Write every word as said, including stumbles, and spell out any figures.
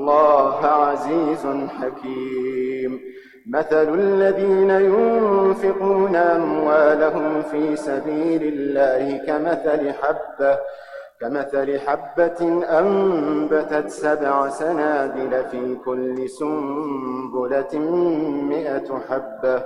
الله عزيز حكيم. مثل الذين ينفقون أموالهم في سبيل الله كمثل حبة كمثل حبة أنبتت سبع سنابل في كل سنبلة مئة حبة